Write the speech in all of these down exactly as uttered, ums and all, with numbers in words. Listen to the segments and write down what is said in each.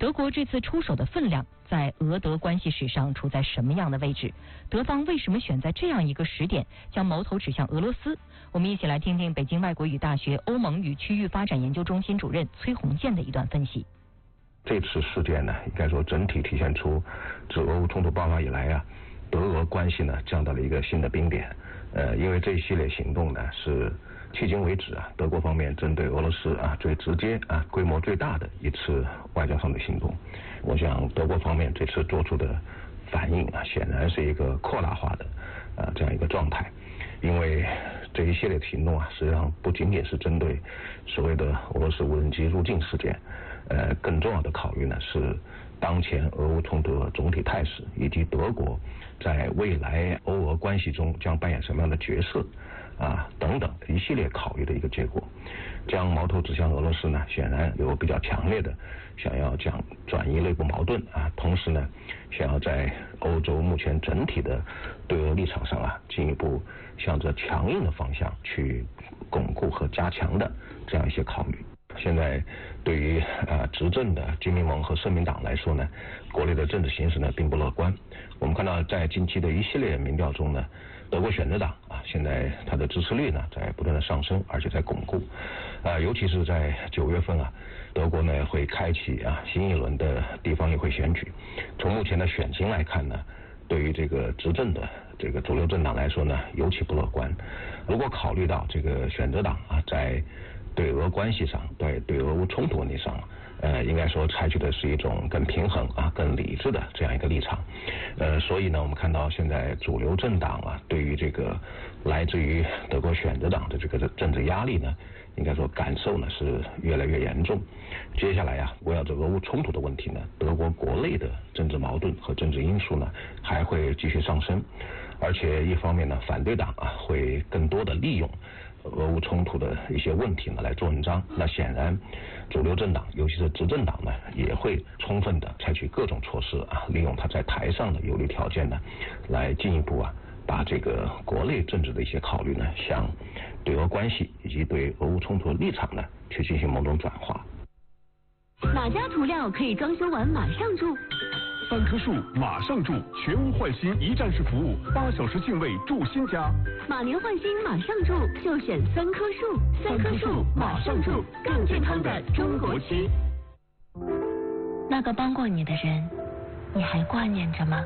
德国这次出手的分量在俄德关系史上处在什么样的位置？德方为什么选在这样一个时点将矛头指向俄罗斯？我们一起来听听北京外国语大学欧盟与区域发展研究中心主任崔洪建的一段分析。 这次事件呢，应该说整体体现出自俄乌冲突爆发以来啊，德俄关系呢降到了一个新的冰点。呃，因为这一系列行动呢是迄今为止啊，德国方面针对俄罗斯啊最直接啊规模最大的一次外交上的行动。我想德国方面这次做出的反应啊，显然是一个扩大化的啊这样一个状态。因为这一系列的行动啊，实际上不仅仅是针对所谓的俄罗斯无人机入境事件，呃，更重要的考虑呢是当前俄乌冲突的总体态势，以及德国在未来欧俄关系中将扮演什么样的角色啊等等一系列考虑的一个结果。将矛头指向俄罗斯呢，显然有比较强烈的想要讲转移内部矛盾啊，同时呢，想要在欧洲目前整体的对俄立场上啊，进一步向着强硬的方向去巩固和加强的这样一些考虑。现在对于呃执政的基民盟和社民党来说呢，国内的政治形势呢并不乐观。我们看到在近期的一系列民调中呢，德国选择党啊，现在它的支持率呢在不断的上升，而且在巩固。啊，尤其是在九月份啊，德国呢会开启啊新一轮的地方议会选举。从目前的选情来看呢，对于这个执政的这个主流政党来说呢，尤其不乐观。如果考虑到这个选择党啊，在对俄关系上，对对俄乌冲突问题上，呃，应该说采取的是一种更平衡啊、更理智的这样一个立场。呃，所以呢，我们看到现在主流政党啊，对于这个来自于德国选择党的这个政治压力呢，应该说感受呢是越来越严重。接下来呀、啊，围绕着俄乌冲突的问题呢，德国国内的政治矛盾和政治因素呢还会继续上升，而且一方面呢，反对党啊会更多的利用俄乌冲突的一些问题呢来做文章。那显然主流政党尤其是执政党呢也会充分的采取各种措施啊，利用它在台上的有利条件呢来进一步啊把这个国内政治的一些考虑呢向对俄关系以及对俄乌冲突的立场呢去进行某种转化。 哪家涂料可以装修完马上住？ 三棵树马上住，全屋换新一站式服务，八小时净位住新家。 马年换新马上住，就选三棵树。三棵树马上住，更健康的中国区。 那个帮过你的人，你还挂念着吗？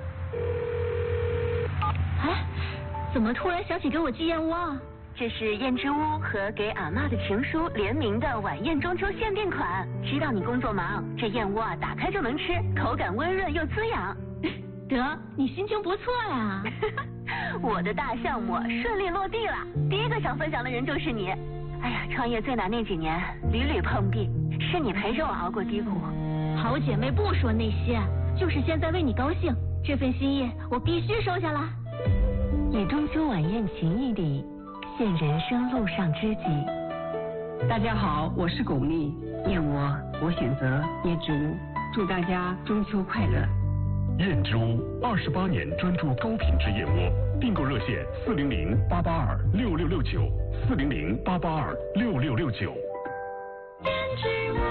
哎，怎么突然想起给我寄燕窝啊？ 这是燕之屋和给阿嬷的情书联名的晚宴中秋限定款。知道你工作忙，这燕窝啊打开就能吃，口感温润又滋养。 得，你心情不错呀。 我的大项目顺利落地了，第一个想分享的人就是你。哎呀，创业最难那几年屡屡碰壁，是你陪着我熬过低谷。 好姐妹不说那些，就是现在为你高兴，这份心意我必须收下来。 以中秋晚宴情谊礼，现人生路上知己。 大家好，我是巩俐，燕窝我选择燕之屋，祝大家中秋快乐。 燕之屋二十八年专注高品质燕窝，订购热线四零零八八二六六六九四零零八八二六六六九。 燕之屋，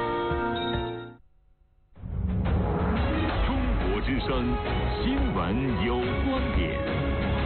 中国之声新闻有观点。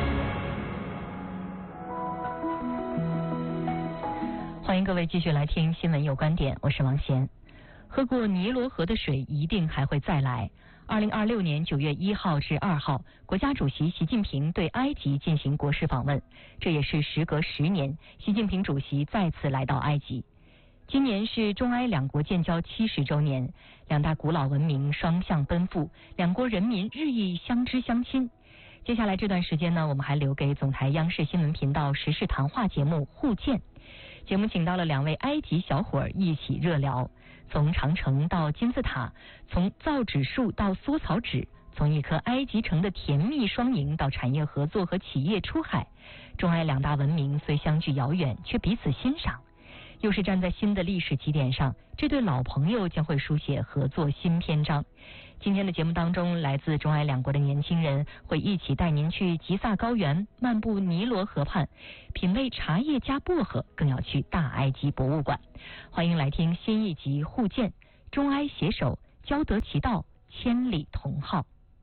欢迎各位继续来听新闻有观点，我是王贤。喝过尼罗河的水一定还会再来。二零二六年九月一号至二号，国家主席习近平对埃及进行国事访问，这也是时隔十年，习近平主席再次来到埃及。今年是中埃两国建交七十周年，两大古老文明双向奔赴，两国人民日益相知相亲。接下来这段时间呢，我们还留给总台央视新闻频道时事谈话节目互鉴。节目请到了两位埃及小伙儿一起热聊，从长城到金字塔，从造纸术到缩草纸，从一颗埃及城的甜蜜双赢到产业合作和企业出海。中埃两大文明虽相距遥远，却彼此欣赏。又是站在新的历史起点上，这对老朋友将会书写合作新篇章。今天的节目当中，来自中埃两国的年轻人会一起带您去吉萨高原，漫步尼罗河畔，品味茶叶加薄荷，更要去大埃及博物馆。欢迎来听新一集互鉴，中埃携手交得其道，千里同好。